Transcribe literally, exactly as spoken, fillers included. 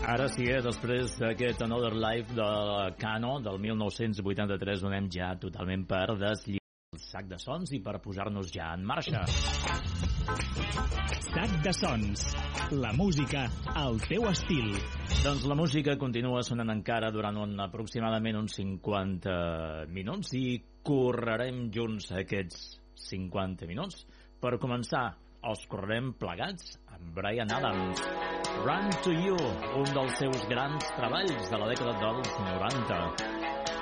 Ara sí, eh, després d'aquest Another Life de Cano del mil nou-cents vuitanta-tres, donem ja totalment per deslligar el sac de sons i per posar-nos ja en marxa. Sac de sons, la música al teu estil. Doncs la música continua sonant encara durant un, aproximadament uns cinquanta minuts i correrem junts aquests cinquanta minuts. Per començar, els correrem plegats amb Bryan Adams. Run to You, un dels seus grans treballs de la dècada dels noranta.